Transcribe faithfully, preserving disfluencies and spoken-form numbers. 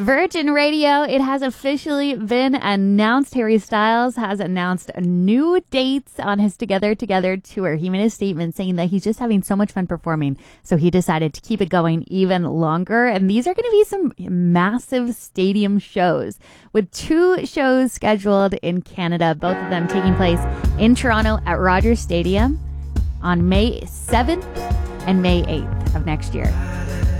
Virgin Radio, it has officially been announced. Harry Styles has announced new dates on his Together Together tour. He made a statement saying that he's just having so much fun performing, so he decided to keep it going even longer. And these are going to be some massive stadium shows, with two shows scheduled in Canada, both of them taking place in Toronto at Rogers Stadium on May seventh and May eighth of next year.